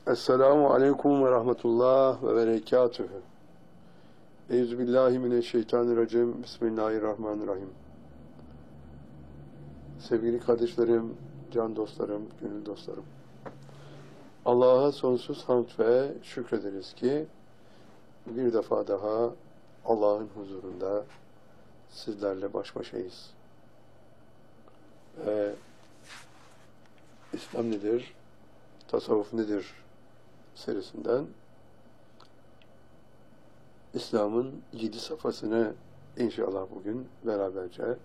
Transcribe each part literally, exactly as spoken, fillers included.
Esselamu aleyküm ve rahmetullah ve berekatühü. Euzubillahimineşşeytanirracim. Bismillahirrahmanirrahim. Sevgili kardeşlerim, can dostlarım, gönül dostlarım. Allah'a sonsuz hamd ve şükrederiz ki bir defa daha Allah'ın huzurunda sizlerle baş başayız. Ve İslam nedir, tasavvuf nedir serisinden İslam'ın yedi safhasını inşallah bugün beraberce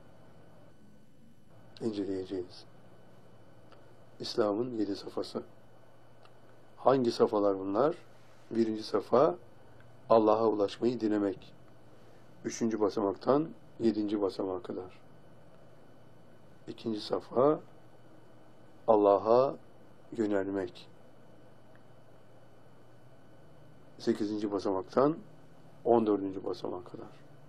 inceleyeceğiz. İslam'ın yedi safhası. Hangi safhalar bunlar? Birinci safa Allah'a ulaşmayı dilemek. Üçüncü basamaktan yedinci basamağa kadar. İkinci safa Allah'a yönelmek. Sekizinci basamaktan on dördüncü basamağa kadar.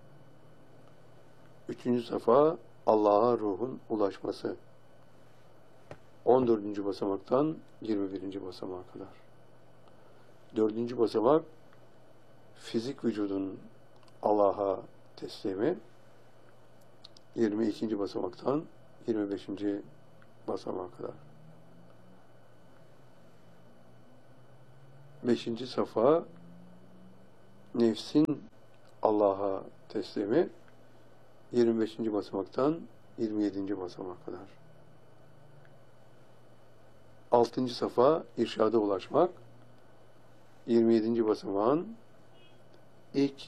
Üçüncü safa Allah'a ruhun ulaşması. On dördüncü basamaktan yirmi birinci basamağa kadar. Dördüncü basamak fizik vücudun Allah'a teslimi. Yirmi ikinci basamaktan yirmi beşinci basamağa kadar. Beşinci safa nefsin Allah'a teslimi. Yirmi beşinci basamaktan yirmi yedinci basamağa kadar. Altıncı safa irşada ulaşmak. Yirmi yedinci basamağın ilk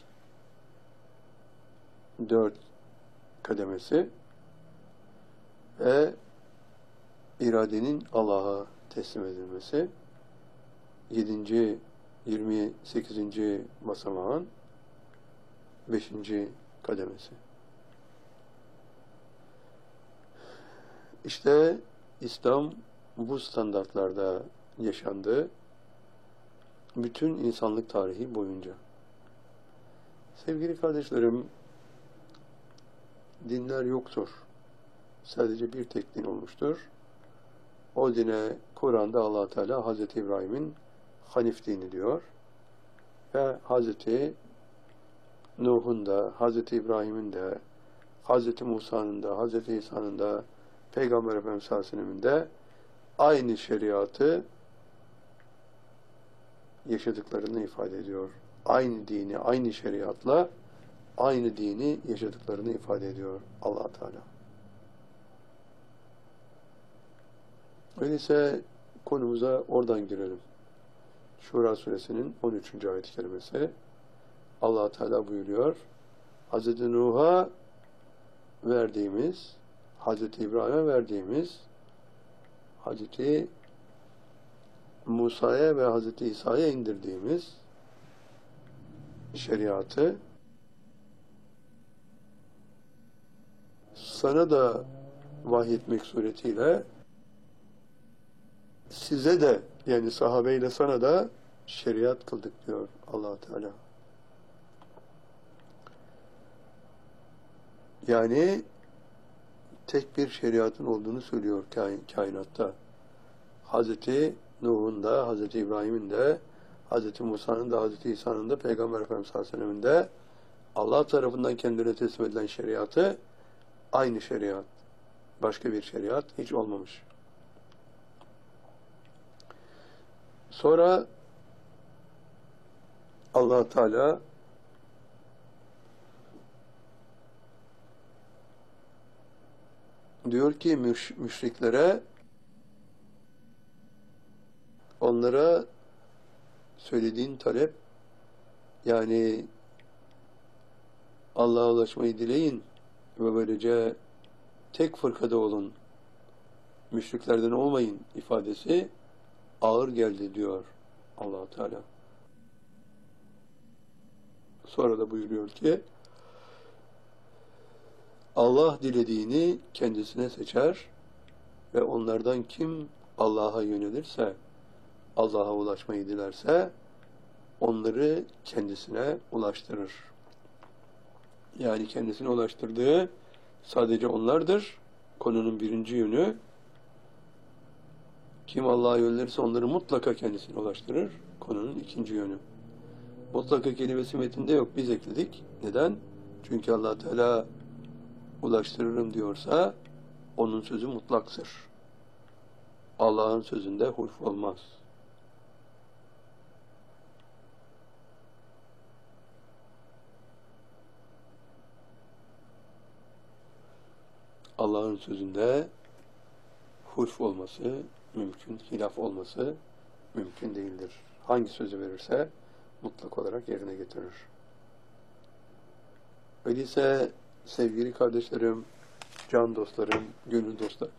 dört kademesi ve iradenin Allah'a teslim edilmesi. Yedinci, yirmi sekizinci basamağın beşinci kademesi. İşte İslam bu standartlarda yaşandı. Bütün insanlık tarihi boyunca. Sevgili kardeşlerim, dinler yoktur. Sadece bir tek din olmuştur. O dine Kur'an'da Allah Teala Hazreti İbrahim'in Hanif dini diyor. Ve Hazreti Nuh'un da, Hazreti İbrahim'in de, Hazreti Musa'nın da, Hazreti İsa'nın da, Peygamber Efendimiz sallallahu aleyhi ve sellem'in de aynı şeriatı yaşadıklarını ifade ediyor. Aynı dini, aynı şeriatla aynı dini yaşadıklarını ifade ediyor Allah Teala. Öyleyse konumuza oradan girelim. Şura suresinin on üçüncü ayet-i kerimesi. Allah Teala buyuruyor. Hazreti Nuh'a verdiğimiz, Hazreti İbrahim'e verdiğimiz, Hazreti Musa'ya ve Hazreti İsa'ya indirdiğimiz şeriatı sana da vahyetmek suretiyle size de, yani sahabeyle sana da şeriat kıldık diyor Allah Teala. Yani tek bir şeriatın olduğunu söylüyor kainatta. Hazreti Nuh'un da, Hazreti İbrahim'in de, Hazreti Musa'nın da, Hazreti İsa'nın da, Peygamber Efendimiz sallallahu aleyhi ve sellem'in de Allah tarafından kendilerine teslim edilen şeriatı aynı şeriat. Başka bir şeriat hiç olmamış. Sonra Allah Teala diyor ki müş müşriklere, onlara söylediğin talep, yani Allah'a ulaşmayı dileyin ve böylece tek fırkada olun, müşriklerden olmayın ifadesi ağır geldi diyor Allah Teala. Sonra da buyuruyor ki Allah dilediğini kendisine seçer ve onlardan kim Allah'a yönelirse, Allah'a ulaşmayı dilerse onları kendisine ulaştırır. Yani kendisine ulaştırdığı sadece onlardır. Konunun birinci yönü Kim Allah'a yönlendirirse onları mutlaka kendisine ulaştırır. Konunun ikinci yönü. Mutlaka kelimesi metinde yok. Biz ekledik. Neden? Çünkü Allah Teala ulaştırırım diyorsa onun sözü mutlaktır. Allah'ın sözünde hulf olmaz. Allah'ın sözünde hulf olması mümkün, hilaf olması mümkün değildir. Hangi sözü verirse mutlak olarak yerine getirir. Öyleyse sevgili kardeşlerim, can dostlarım, gönül dostlarım,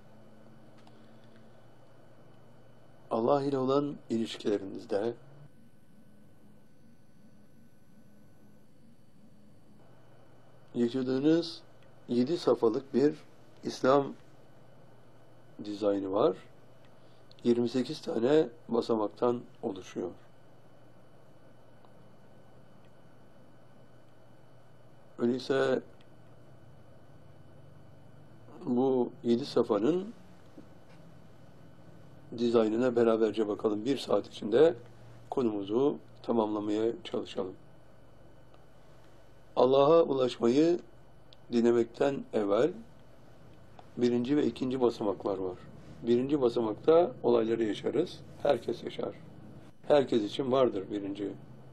Allah ile olan ilişkilerinizde yaşadığınız yedi safhalık bir İslam dizaynı var. yirmi sekiz tane basamaktan oluşuyor. Öyleyse bu yedi safhanın dizaynına beraberce bakalım. Bir saat içinde konumuzu tamamlamaya çalışalım. Allah'a ulaşmayı dilemekten evvel birinci ve ikinci basamaklar var. Birinci basamakta olayları yaşarız. Herkes yaşar. Herkes için vardır birinci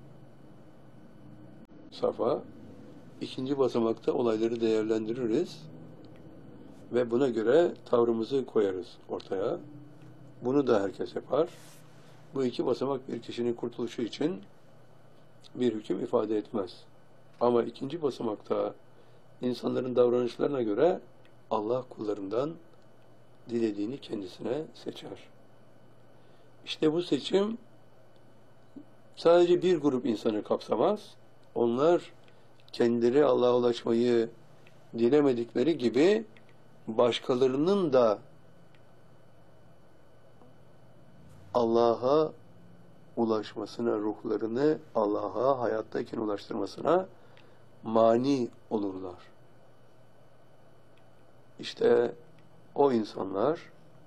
safa. İkinci basamakta olayları değerlendiririz ve buna göre tavrımızı koyarız ortaya. Bunu da herkes yapar. Bu iki basamak bir kişinin kurtuluşu için bir hüküm ifade etmez. Ama ikinci basamakta insanların davranışlarına göre Allah kullarından dilediğini kendisine seçer. İşte bu seçim sadece bir grup insanı kapsamaz. Onlar kendileri Allah'a ulaşmayı dilemedikleri gibi başkalarının da Allah'a ulaşmasına, ruhlarını Allah'a hayattayken ulaştırmasına mani olurlar. İşte o insanlar,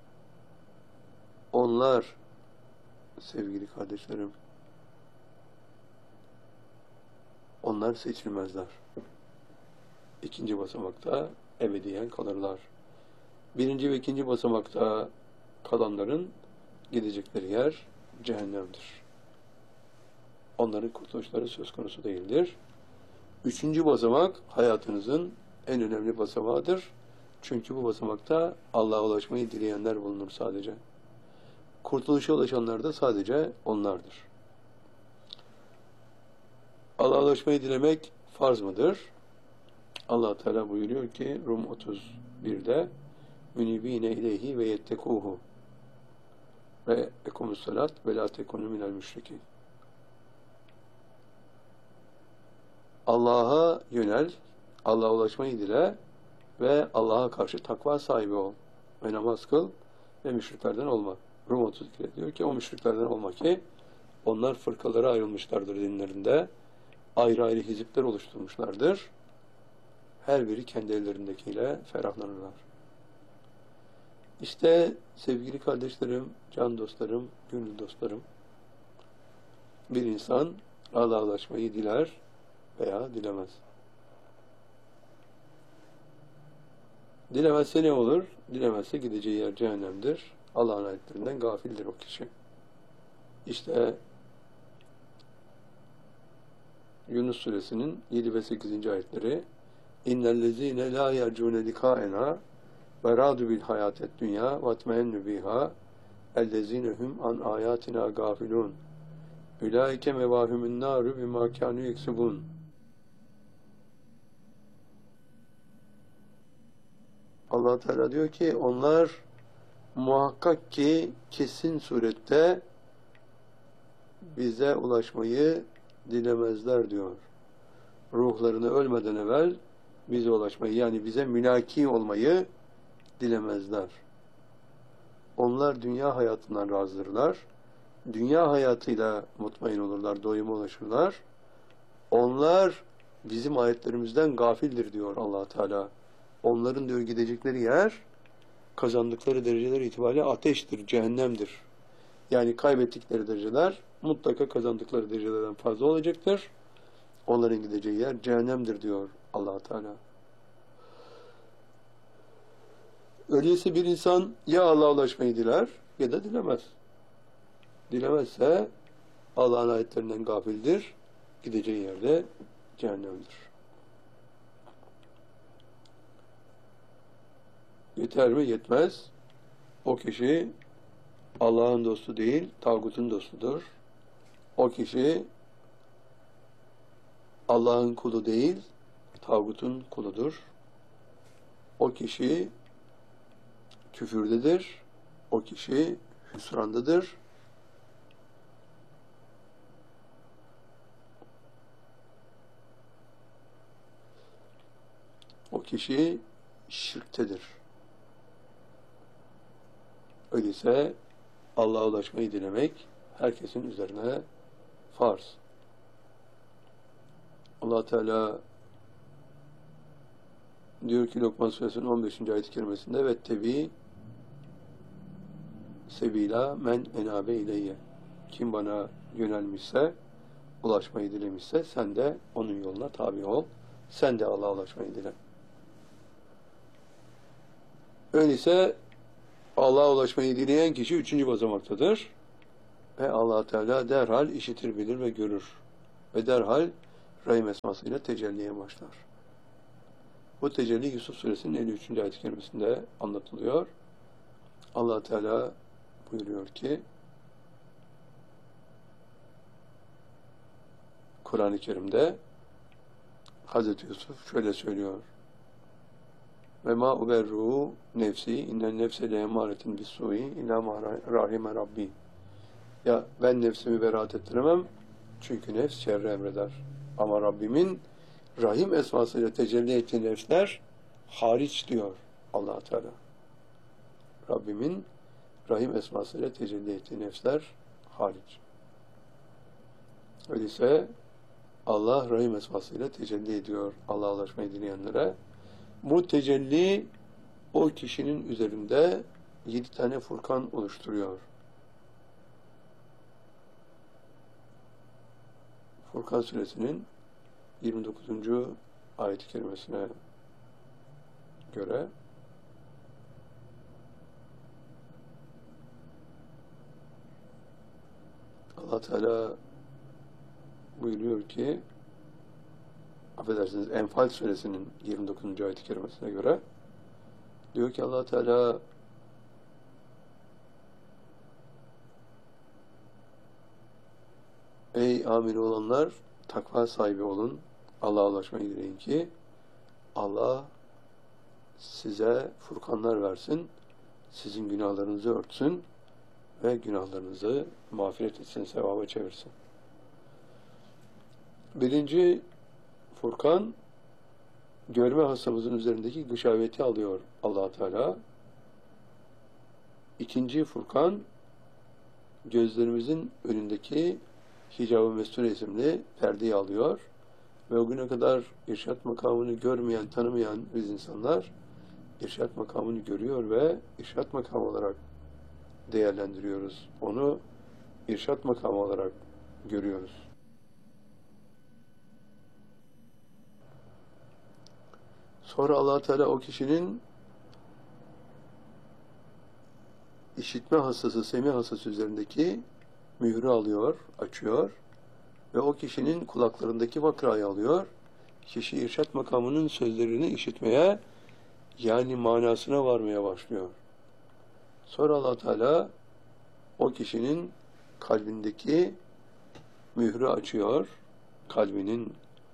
onlar sevgili kardeşlerim, onlar seçilmezler. İkinci basamakta ebediyen kalırlar. Birinci ve ikinci basamakta kalanların gidecekleri yer cehennemdir. Onların kurtuluşları söz konusu değildir. Üçüncü basamak hayatınızın en önemli basamağıdır. Çünkü bu basamakta Allah'a ulaşmayı dileyenler bulunur sadece. Kurtuluşa ulaşanlar da sadece onlardır. Allah'a ulaşmayı dilemek farz mıdır? Allah Teala buyuruyor ki Rum otuz birde münibine ileyhi ve yettekuhu ve ekumus salat ve la tekunu minel müşrikin. Allah'a yönel, Allah'a ulaşmayı dile ve Allah'a karşı takva sahibi ol. Ve namaz kıl ve müşriklerden olma. Rum otuz ikide diyor ki o müşriklerden olma ki onlar fırkalara ayrılmışlardır dinlerinde. Ayrı ayrı hizipler oluşturmuşlardır. Her biri kendi ellerindekiyle ferahlanırlar. İşte sevgili kardeşlerim, can dostlarım, gönül dostlarım, bir insan Allah'a ulaşmayı diler veya dilemez. Dilemezse ne olur? Dilemezse gideceği yer cehennemdir. Allah'ın ayetlerinden gafildir o kişi. İşte Yunus suresinin yedi ve sekizinci ayetleri İnnellezîne lâ yercûne likâenâ ve râdü bil hayâtet dünyâ ve etmeennü bihâ ellezîne hum an âyâtinâ gâfilûn ülâike mevâhümün nâru bimâ kânû yeksibûn. Allah Teala diyor ki onlar muhakkak ki kesin surette bize ulaşmayı dilemezler diyor. Ruhlarını ölmeden evvel bize ulaşmayı, yani bize mülaki olmayı dilemezler. Onlar dünya hayatından razıdırlar. Dünya hayatıyla mutmain olurlar, doyuma ulaşırlar. Onlar bizim ayetlerimizden gafildir diyor Allah Teala. Onların diyor gidecekleri yer kazandıkları dereceler itibariyle ateştir, cehennemdir. Yani kaybettikleri dereceler mutlaka kazandıkları derecelerden fazla olacaktır. Onların gideceği yer cehennemdir diyor Allah Teala. Öyleyse bir insan ya Allah'a ulaşmayı diler ya da dilemez. Dilemezse Allah'ın ayetlerinden gafildir. Gideceği yerde cehennemdir. Yeter mi? Yetmez. O kişi Allah'ın dostu değil, tağutun dostudur. O kişi Allah'ın kulu değil, tağutun kuludur. O kişi küfürdedir. O kişi hüsrandadır. O kişi şirktedir. Öyleyse Allah'a ulaşmayı dilemek herkesin üzerine farz. Allah Teala diyor ki Lokman Suresinin on beşinci ayet-i kerimesinde ve tebi sebila men enabe ileyye. Kim bana yönelmişse, ulaşmayı dilemişse sen de onun yoluna tabi ol. Sen de Allah'a ulaşmayı dile. Öyleyse Allah'a ulaşmayı dileyen kişi üçüncü basamaktadır. Ve Allah Teala derhal işitir, bilir ve görür. Ve derhal Rahim esmasıyla tecelliye başlar. Bu tecelli Yusuf Suresinin elli üçüncü ayet-i kerimesinde anlatılıyor. Allah Teala buyuruyor ki Kur'an-ı Kerim'de Hazreti Yusuf şöyle söylüyor. Ve ma uberru nefsi innen nefse le emaretin bis-sui illa ma rahime rabbi. Ya ben nefsimi beraat ettiremem çünkü nefs şerri emreder. Ama Rabbimin Rahim esmasıyla tecelli ettiği nefsler hariç diyor Allah Teala. Rabbimin Rahim esmasıyla tecelli ettiği nefsler hariç. Öyleyse Allah Rahim esmasıyla tecelli ediyor Allah'a ulaşmayı dileyenlere. Bu tecelli o kişinin üzerinde yedi tane Furkan oluşturuyor. Furkan Suresinin yirmi dokuzuncu ayet-i kerimesine göre Allah Teala buyuruyor ki affedersiniz Enfal Suresinin yirmi dokuzuncu ayet-i kerimesine göre diyor ki Allah Teala ey amil olanlar takva sahibi olun. Allah'a ulaşmayı dileyin ki Allah size furkanlar versin, sizin günahlarınızı örtsün ve günahlarınızı mağfiret etsin, sevaba çevirsin. Birinci Furkan, görme hastamızın üzerindeki gışaveti alıyor Allah Teala. İkinci Furkan, gözlerimizin önündeki Hicab-ı Mesture isimli perdeyi alıyor. Ve o güne kadar irşat makamını görmeyen, tanımayan biz insanlar irşat makamını görüyor ve irşat makamı olarak değerlendiriyoruz. Onu irşat makamı olarak görüyoruz. Sonra Allah Teala o kişinin işitme hastası, semi hastası üzerindeki mührü alıyor, açıyor ve o kişinin kulaklarındaki vakrayı alıyor. Kişi irşat makamının sözlerini işitmeye, yani manasına varmaya başlıyor. Sonra Allah Teala o kişinin kalbindeki mührü açıyor. Kalbinin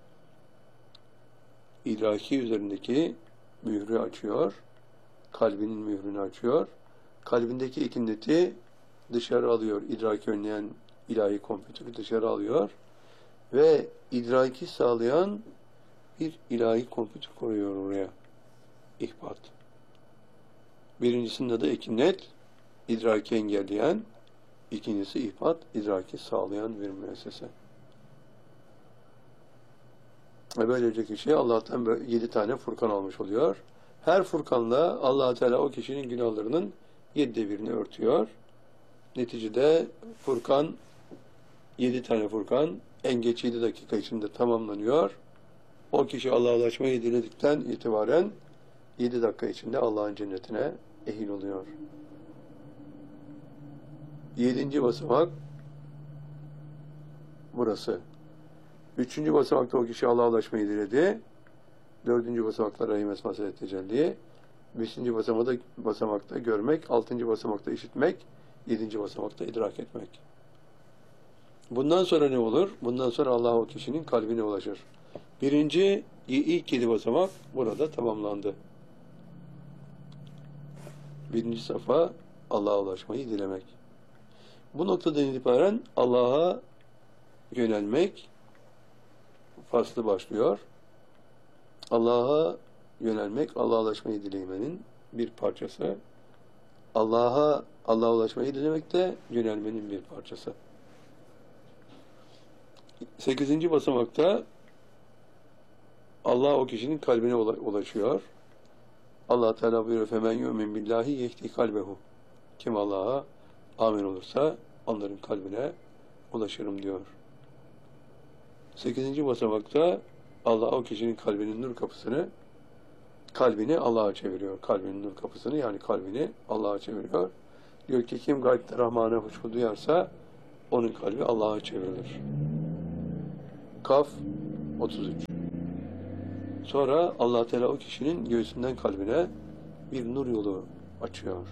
idraki üzerindeki mührü açıyor. Kalbinin mührünü açıyor. Kalbindeki ikinneti dışarı alıyor. İdraki önleyen ilahi kompütürü dışarı alıyor. Ve idraki sağlayan bir ilahi kompütür koyuyor oraya. İhbat. Birincisinin adı ikinnet, idraki engelleyen. İkincisi ihbat, idraki sağlayan bir müessese. Ve böylece kişi Allah'tan yedi tane Furkan almış oluyor. Her Furkan'la Allah Teala o kişinin günahlarının yedide birini örtüyor. Neticede Furkan, yedi tane Furkan en geç yedi dakika içinde tamamlanıyor. O kişi Allah'a ulaşmayı diledikten itibaren yedi dakika içinde Allah'ın cennetine ehil oluyor. Yedinci basamak burası. Üçüncü basamakta o kişi Allah'a ulaşmayı diledi. Dördüncü basamakta Rahim Esma Sılet Tecelli. Beşinci basamakta, basamakta görmek. Altıncı basamakta işitmek. Yedinci basamakta idrak etmek. Bundan sonra ne olur? Bundan sonra Allah o kişinin kalbine ulaşır. Birinci, ilk yedi basamak burada tamamlandı. Birinci safa Allah'a ulaşmayı dilemek. Bu noktadan itibaren Allah'a yönelmek faslı başlıyor. Allah'a yönelmek, Allah'a ulaşmayı dilemenin bir parçası. Allah'a Allah'a ulaşmayı dilemek de yönelmenin bir parçası. Sekizinci basamakta Allah o kişinin kalbine ulaşıyor. Allah Teala buyuruyor: "Femen yu'min billahi yehdi kalbehu." Kim Allah'a amin olursa onların kalbine ulaşırım diyor. Sekizinci basamakta Allah o kişinin kalbinin nur kapısını kalbini Allah'a çeviriyor. Kalbinin nur kapısını yani kalbini Allah'a çeviriyor. Diyor ki kim gaybde Rahman'a huşu duyarsa onun kalbi Allah'a çevrilir. Kaf otuz üç. Sonra Allah Teala o kişinin göğsünden kalbine bir nur yolu açıyor.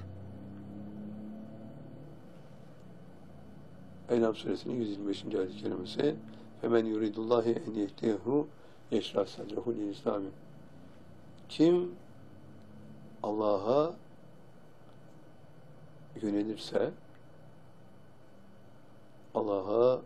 En'am suresinin yüz yirmi beşinci ayet-i kerimesi: "Femen yuridullahi en yehdiyehu yeşrah sadrehu lil-İslam." Kim Allah'a yönelirse, Allah'a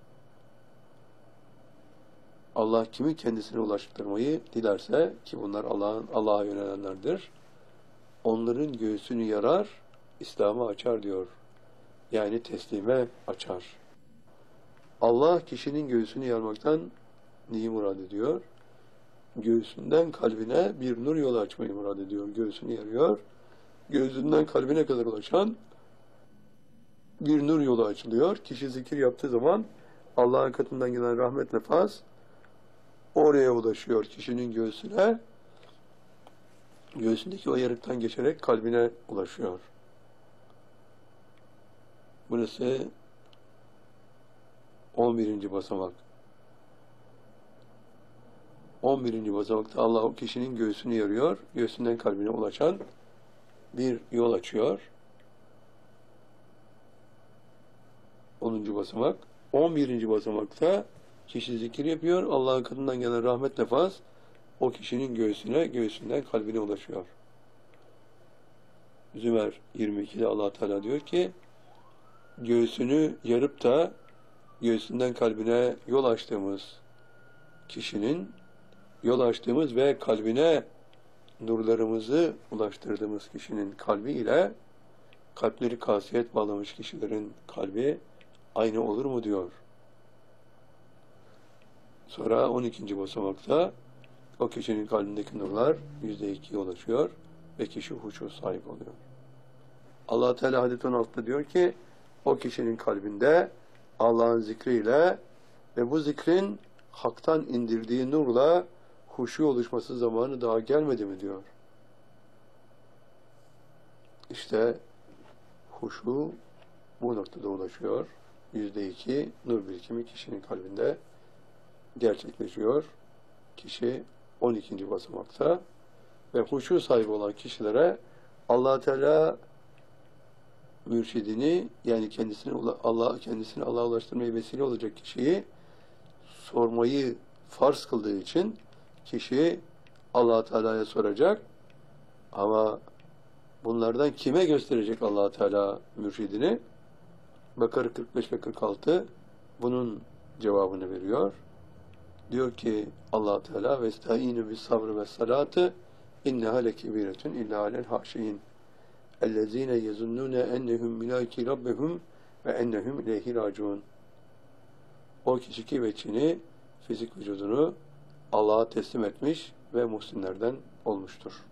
Allah kimi kendisine ulaştırmayı dilerse, ki bunlar Allah'ın Allah'a yönelenlerdir, onların göğsünü yarar, İslam'ı açar diyor. Yani teslime açar. Allah kişinin göğsünü yarmaktan neyi murad ediyor? Göğsünden kalbine bir nur yolu açmayı murad ediyor. Göğsünü yarıyor. Göğsünden kalbine kadar ulaşan bir nur yolu açılıyor. Kişi zikir yaptığı zaman Allah'ın katından gelen rahmet nefas oraya ulaşıyor, kişinin göğsüne. Göğsündeki o yarıktan geçerek kalbine ulaşıyor. Burası on birinci basamak. on birinci basamakta Allah o kişinin göğsünü yarıyor. Göğsünden kalbine ulaşan bir yol açıyor. onuncu basamak. on birinci basamakta kişi zikir yapıyor. Allah'ın katından gelen rahmet nefas o kişinin göğsüne, göğsünden kalbine ulaşıyor. Zümer yirmi ikide Allah Teala diyor ki göğsünü yarıp da göğsünden kalbine yol açtığımız kişinin, yol açtığımız ve kalbine nurlarımızı ulaştırdığımız kişinin kalbi ile kalpleri kasiyet bağlamış kişilerin kalbi aynı olur mu diyor. Sonra on ikinci basamakta o kişinin kalbindeki nurlar yüzde ikiye ulaşıyor ve kişi huşu sahip oluyor. Allah Teala hadis on altıda diyor ki o kişinin kalbinde Allah'ın zikriyle ve bu zikrin haktan indirdiği nurla huşu oluşması zamanı daha gelmedi mi diyor. İşte huşu bu noktada ulaşıyor. Yüzde iki nur birikimi kişinin kalbinde gerçekleşiyor. Kişi on ikinci basamakta ve huşu sahibi olan kişilere Allah Teala mürşidini, yani kendisini Allah kendisini Allah'a ulaştırmaya vesile olacak kişiyi sormayı farz kıldığı için kişi Allah Teala'ya soracak, ama bunlardan kime gösterecek Allah Teala mürşidini? Bakara kırk beş ve kırk altı bunun cevabını veriyor. Diyor ki Allah Teala vestaînü bis sabrı ve salatı inneha lekebiretun illa alel haşiyin ellezîne yezunnûne ennehum milâki rabbehum ve ennehum ileyhi râciûn. O kişi ki veçini, fizik vücudunu Allah'a teslim etmiş ve muhsinlerden olmuştur.